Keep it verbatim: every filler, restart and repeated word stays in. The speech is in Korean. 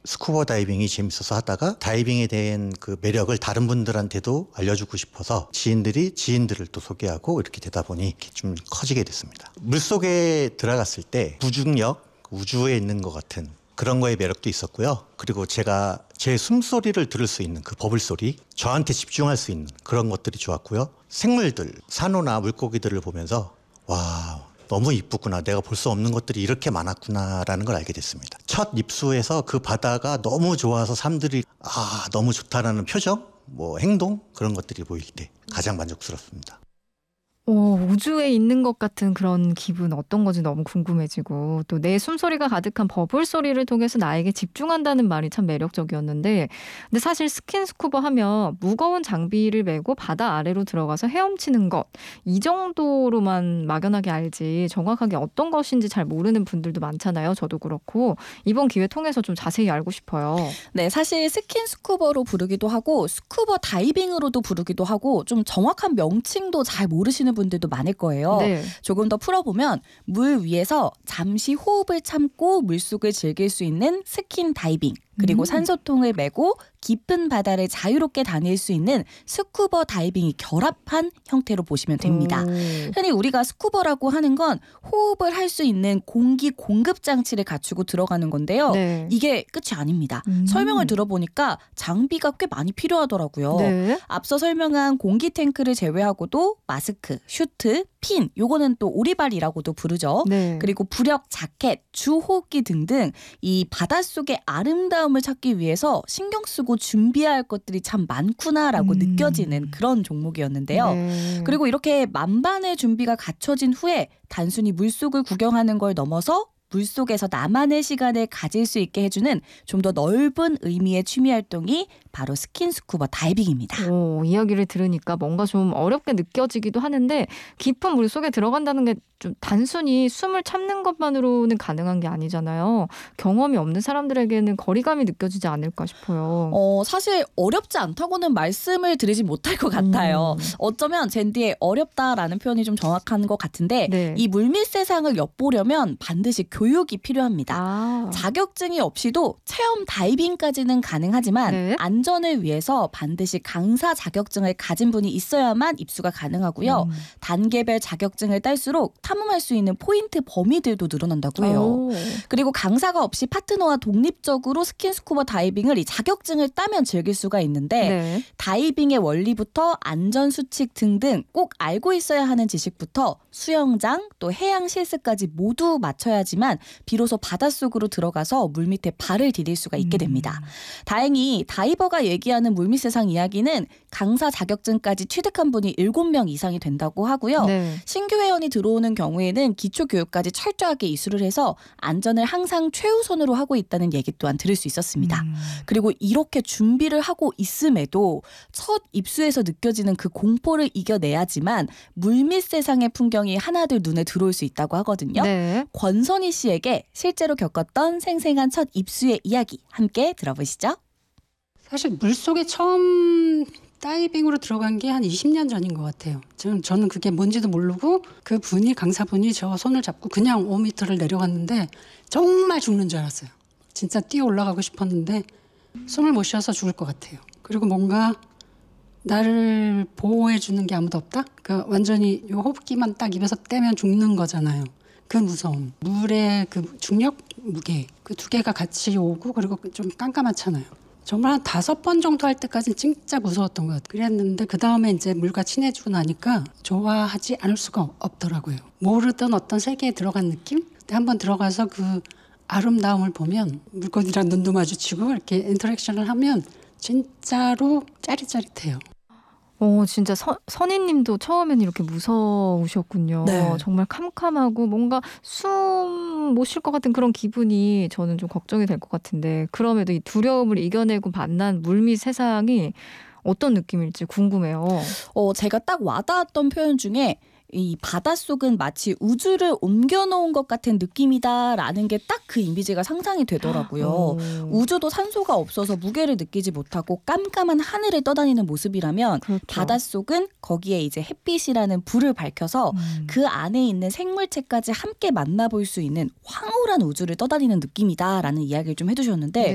스쿠버 다이빙이 재밌어서 하다가 다이빙에 대한 그 매력을 다른 분들한테도 알려주고 싶어서 지인들이 지인들을 또 소개하고 이렇게 되다 보니 이렇게 좀 커지게 됐습니다. 물속에 들어갔을 때 무중력, 우주에 있는 것 같은 그런 거에 매력도 있었고요. 그리고 제가 제 숨소리를 들을 수 있는 그 버블 소리, 저한테 집중할 수 있는 그런 것들이 좋았고요. 생물들, 산호나 물고기들을 보면서 와, 너무 이쁘구나. 내가 볼 수 없는 것들이 이렇게 많았구나라는 걸 알게 됐습니다. 첫 입수에서 그 바다가 너무 좋아서 사람들이 아, 너무 좋다라는 표정, 뭐 행동 그런 것들이 보일 때 가장 만족스럽습니다. 오, 우주에 있는 것 같은 그런 기분 어떤 건지 너무 궁금해지고 또 내 숨소리가 가득한 버블 소리를 통해서 나에게 집중한다는 말이 참 매력적이었는데 근데 사실 스킨스쿠버 하면 무거운 장비를 메고 바다 아래로 들어가서 헤엄치는 것 이 정도로만 막연하게 알지 정확하게 어떤 것인지 잘 모르는 분들도 많잖아요. 저도 그렇고 이번 기회 통해서 좀 자세히 알고 싶어요. 네, 사실 스킨스쿠버로 부르기도 하고 스쿠버 다이빙으로도 부르기도 하고 좀 정확한 명칭도 잘 모르시는 분들도 많을 거예요. 네. 조금 더 풀어보면 물 위에서 잠시 호흡을 참고 물속을 즐길 수 있는 스킨 다이빙 그리고 음. 산소통을 메고 깊은 바다를 자유롭게 다닐 수 있는 스쿠버 다이빙이 결합한 형태로 보시면 됩니다. 오. 흔히 우리가 스쿠버라고 하는 건 호흡을 할 수 있는 공기 공급 장치를 갖추고 들어가는 건데요. 네. 이게 끝이 아닙니다. 음. 설명을 들어보니까 장비가 꽤 많이 필요하더라고요. 네. 앞서 설명한 공기 탱크를 제외하고도 마스크, 슈트, 핀, 요거는 또 오리발이라고도 부르죠. 네. 그리고 부력 자켓, 주호흡기 등등 이 바닷속의 아름다움을 찾기 위해서 신경 쓰고 준비해야 할 것들이 참 많구나라고 음. 느껴지는 그런 종목이었는데요. 네. 그리고 이렇게 만반의 준비가 갖춰진 후에 단순히 물속을 구경하는 걸 넘어서 물속에서 나만의 시간을 가질 수 있게 해주는 좀 더 넓은 의미의 취미 활동이 바로 스킨스쿠버 다이빙입니다. 오, 이야기를 들으니까 뭔가 좀 어렵게 느껴지기도 하는데 깊은 물 속에 들어간다는 게 좀 단순히 숨을 참는 것만으로는 가능한 게 아니잖아요. 경험이 없는 사람들에게는 거리감이 느껴지지 않을까 싶어요. 어, 사실 어렵지 않다고는 말씀을 드리지 못할 것 같아요. 음. 어쩌면 젠디의 어렵다라는 표현이 좀 정확한 것 같은데 네. 이 물밑 세상을 엿보려면 반드시 교육이 필요합니다. 아. 자격증이 없이도 체험 다이빙까지는 가능하지만 네. 안전을 위해서 반드시 강사 자격증을 가진 분이 있어야만 입수가 가능하고요. 음. 단계별 자격증을 딸수록 탐험할 수 있는 포인트 범위들도 늘어난다고 해요. 오. 그리고 강사가 없이 파트너와 독립적으로 스킨스쿠버 다이빙을 이 자격증을 따면 즐길 수가 있는데 네. 다이빙의 원리부터 안전수칙 등등 꼭 알고 있어야 하는 지식부터 수영장 또 해양 실습까지 모두 마쳐야지만 비로소 바닷속으로 들어가서 물밑에 발을 디딜 수가 있게 됩니다. 음. 다행히 다이버가 얘기하는 물밑 세상 이야기는 강사 자격증까지 취득한 분이 일곱 명 이상이 된다고 하고요. 네. 신규 회원이 들어오는 경우에는 기초교육까지 철저하게 이수를 해서 안전을 항상 최우선으로 하고 있다는 얘기 또한 들을 수 있었습니다. 음. 그리고 이렇게 준비를 하고 있음에도 첫 입수에서 느껴지는 그 공포를 이겨내야지만 물밑 세상의 풍경이 하나둘 눈에 들어올 수 있다고 하거든요. 네. 권선희 씨에게 실제로 겪었던 생생한 첫 입수의 이야기 함께 들어보시죠. 사실 물속에 처음 다이빙으로 들어간 게 한 이십 년 전인 것 같아요. 지금 저는 그게 뭔지도 모르고 그 분이 강사분이 저 손을 잡고 그냥 오 미터를 내려갔는데 정말 죽는 줄 알았어요. 진짜 뛰어 올라가고 싶었는데 숨을 못 쉬어서 죽을 것 같아요. 그리고 뭔가 나를 보호해 주는 게 아무도 없다? 그 완전히 요 호흡기만 딱 입에서 떼면 죽는 거잖아요. 그 무서움, 물의 그 중력, 무게 그 두 개가 같이 오고 그리고 좀 깜깜하잖아요. 정말 한 다섯 번 정도 할 때까지는 진짜 무서웠던 것 같아요. 그랬는데 그 다음에 이제 물과 친해지고 나니까 좋아하지 않을 수가 없더라고요. 모르던 어떤 세계에 들어간 느낌? 근데 한번 들어가서 그 아름다움을 보면 물고기랑 눈도 마주치고 이렇게 인터랙션을 하면 진짜로 짜릿짜릿해요. 어, 진짜 서, 선희님도 처음에는 이렇게 무서우셨군요. 네. 정말 캄캄하고 뭔가 숨 못 쉴 것 같은 그런 기분이 저는 좀 걱정이 될 것 같은데 그럼에도 이 두려움을 이겨내고 만난 물밑 세상이 어떤 느낌일지 궁금해요. 어, 제가 딱 와닿았던 표현 중에 이 바닷속은 마치 우주를 옮겨놓은 것 같은 느낌이다라는 게 딱 그 이미지가 상상이 되더라고요. 오. 우주도 산소가 없어서 무게를 느끼지 못하고 깜깜한 하늘을 떠다니는 모습이라면 그렇죠. 바닷속은 거기에 이제 햇빛이라는 불을 밝혀서 음. 그 안에 있는 생물체까지 함께 만나볼 수 있는 황홀한 우주를 떠다니는 느낌이다라는 이야기를 좀 해주셨는데